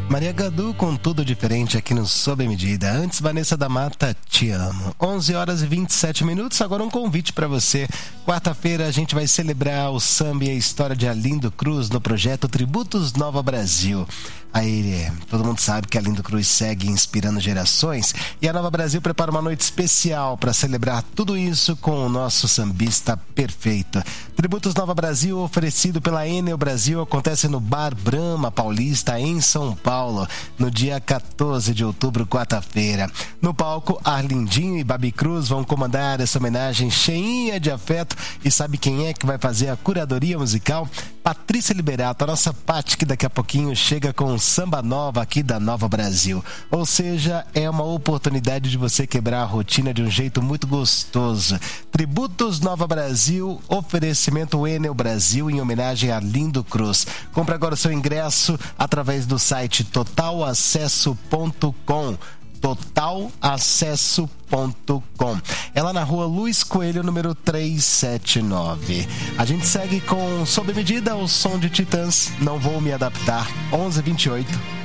Maria Gadu com tudo diferente aqui no Sob Medida. Antes, Vanessa da Mata, Te Amo. 11 horas e 27 minutos. Agora um convite para você. Quarta-feira a gente vai celebrar o samba e a história de Arlindo Cruz no projeto Tributos Nova Brasil. Aí, todo mundo sabe que Arlindo Cruz segue inspirando gerações e a Nova Brasil prepara uma noite especial para celebrar tudo isso com o nosso sambista perfeito. Tributos Nova Brasil, oferecido pela Enel Brasil, acontece no Bar Brahma Paulista, em São Paulo, no dia 14 de outubro, quarta-feira. No palco, Arlindinho e Babi Cruz vão comandar essa homenagem cheinha de afeto. E sabe quem é que vai fazer a curadoria musical? Patrícia Liberato, a nossa Pati, que daqui a pouquinho chega com samba nova aqui da Nova Brasil. Ou seja, é uma oportunidade de você quebrar a rotina de um jeito muito gostoso. Tributos Nova Brasil, oferecimento Enel Brasil em homenagem a Arlindo Cruz. Compre agora o seu ingresso através do site totalacesso.com. totalacesso.com. É lá na rua Luiz Coelho, número 379. A gente segue com Sob Medida, o som de Titãs, Não Vou Me Adaptar, 11h28.